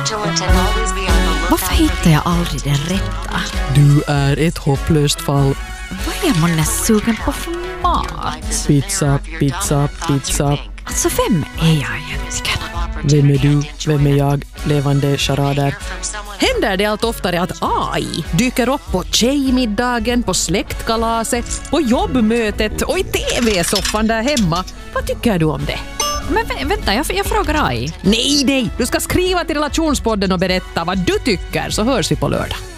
vigilant and always be on the lookout. Varför hittar jag aldrig den rätta? Du är ett hopplöst fall. Vad är man sugen på för mat? Pizza, pizza, pizza. Alltså, vem är jag egentligen? Vem är du? Vem är jag? Levande charader. Händer det allt oftare att AI dyker upp på tjejmiddagen, på släktkalaset, på jobbmötet och i tv-soffan där hemma? Vad tycker du om det? Men vänta, jag frågar AI. Nej, du ska skriva till relationspodden och berätta vad du tycker, så hörs vi på lördag.